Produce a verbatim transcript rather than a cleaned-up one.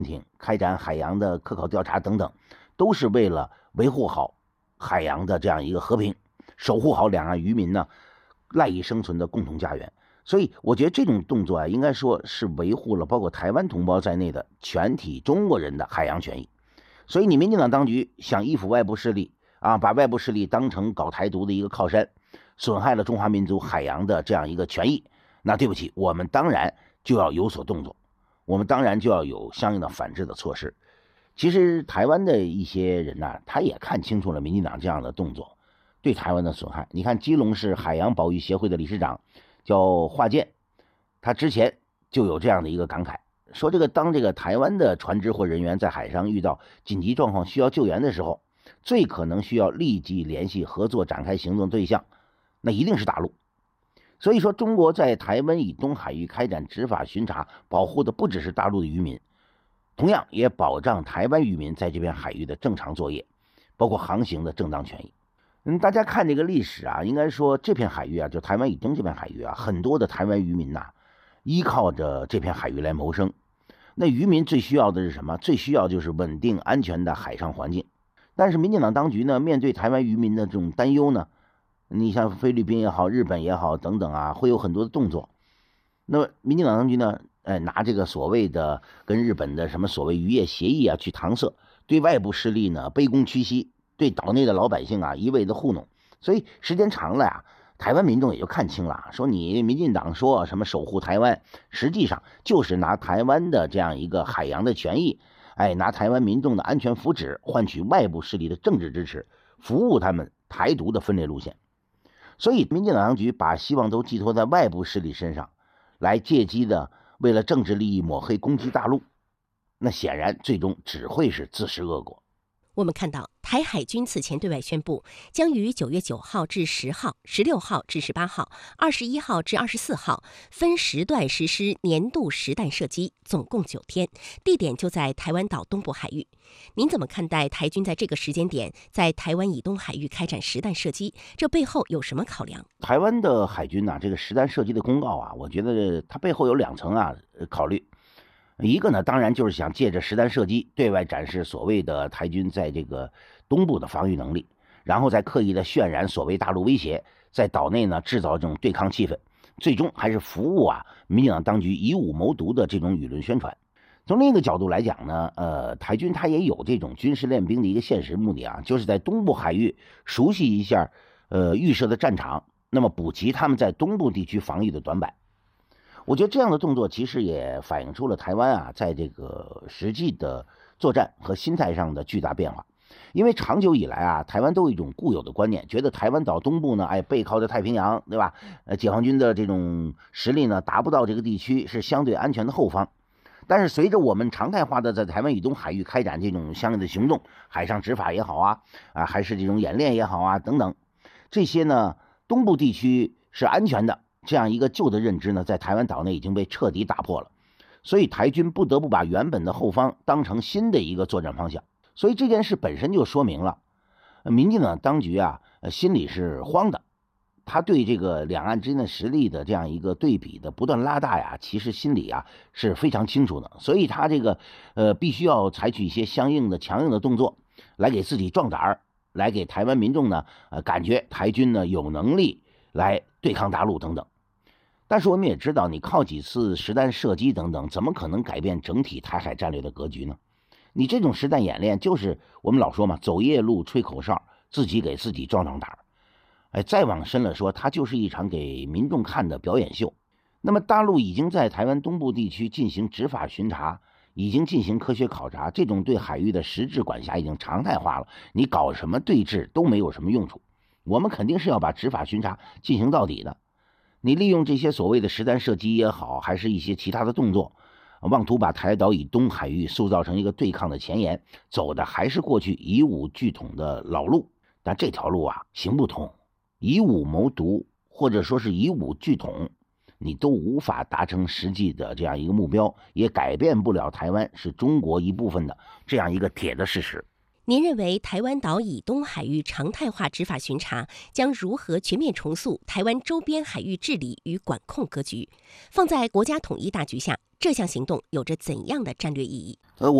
艇开展海洋的科考调查等等，都是为了维护好海洋的这样一个和平，守护好两岸渔民呢赖以生存的共同家园。所以我觉得这种动作啊，应该说是维护了包括台湾同胞在内的全体中国人的海洋权益。所以你民进党当局想依附外部势力啊，把外部势力当成搞台独的一个靠山，损害了中华民族海洋的这样一个权益，那对不起，我们当然就要有所动作，我们当然就要有相应的反制的措施。其实台湾的一些人呢、啊，他也看清楚了民进党这样的动作对台湾的损害。你看基隆市海洋保育协会的理事长叫华健，他之前就有这样的一个感慨，说这个当这个台湾的船只或人员在海上遇到紧急状况需要救援的时候，最可能需要立即联系合作展开行动对象，那一定是大陆。所以说中国在台湾以东海域开展执法巡查，保护的不只是大陆的渔民，同样也保障台湾渔民在这片海域的正常作业，包括航行的正当权益。嗯，大家看这个历史啊，应该说这片海域啊，就台湾以东这片海域啊，很多的台湾渔民呐、啊，依靠着这片海域来谋生。那渔民最需要的是什么？最需要就是稳定安全的海上环境。但是民进党当局呢，面对台湾渔民的这种担忧呢，你像菲律宾也好，日本也好等等啊，会有很多的动作。那么民进党当局呢，哎，拿这个所谓的跟日本的什么所谓渔业协议啊去搪塞，对外部势力呢卑躬屈膝，对岛内的老百姓啊一味的糊弄。所以时间长了呀，台湾民众也就看清了，说你民进党说什么守护台湾，实际上就是拿台湾的这样一个海洋的权益，哎，拿台湾民众的安全福祉换取外部势力的政治支持，服务他们台独的分裂路线。所以民进党当局把希望都寄托在外部势力身上，来借机的为了政治利益抹黑攻击大陆，那显然最终只会是自食恶果。 我们看到，台海军此前对外宣布，将于九月九号至十号、十六号至十八号、二十一号至二十四号分时段实施年度实弹射击，总共九天，地点就在台湾岛东部海域。您怎么看待台军在这个时间点在台湾以东海域开展实弹射击？这背后有什么考量？ 台湾的海军呢、啊，这个实弹射击的公告啊，我觉得它背后有两层啊考虑。一个呢，当然就是想借着实弹射击对外展示所谓的台军在这个东部的防御能力，然后再刻意的渲染所谓大陆威胁，在岛内呢制造这种对抗气氛，最终还是服务啊民进党当局以武谋独的这种舆论宣传。从另一个角度来讲呢，呃，台军它也有这种军事练兵的一个现实目的啊，就是在东部海域熟悉一下呃预设的战场，那么补齐他们在东部地区防御的短板。我觉得这样的动作其实也反映出了台湾啊，在这个实际的作战和心态上的巨大变化。因为长久以来啊，台湾都有一种固有的观念，觉得台湾岛东部呢，哎，背靠着太平洋，对吧？呃，解放军的这种实力呢，达不到这个地区是相对安全的后方。但是随着我们常态化的在台湾以东海域开展这种相应的行动，海上执法也好啊，啊，还是这种演练也好啊，等等，这些呢，东部地区是安全的。这样一个旧的认知呢，在台湾岛内已经被彻底打破了，所以台军不得不把原本的后方当成新的一个作战方向。所以这件事本身就说明了，民进党当局啊，心里是慌的，他对这个两岸之间的实力的这样一个对比的不断拉大呀，其实心里啊是非常清楚的，所以他这个呃必须要采取一些相应的强硬的动作，来给自己壮胆儿，来给台湾民众呢，呃感觉台军呢有能力来对抗大陆等等。但是我们也知道，你靠几次实弹射击等等，怎么可能改变整体台海战略的格局呢？你这种实弹演练，就是我们老说嘛，走夜路吹口哨，自己给自己壮壮胆儿。哎，再往深了说，它就是一场给民众看的表演秀。那么大陆已经在台湾东部地区进行执法巡查，已经进行科学考察，这种对海域的实质管辖已经常态化了。你搞什么对峙都没有什么用处，我们肯定是要把执法巡查进行到底的。你利用这些所谓的实弹射击也好，还是一些其他的动作，妄图把台岛以东海域塑造成一个对抗的前沿，走的还是过去以武拒统的老路。但这条路啊行不通，以武谋独或者说是以武拒统，你都无法达成实际的这样一个目标，也改变不了台湾是中国一部分的这样一个铁的事实。 您认为台湾岛以东海域常态化执法巡查将如何全面重塑台湾周边海域治理与管控格局？放在国家统一大局下，这项行动有着怎样的战略意义？ 呃，我。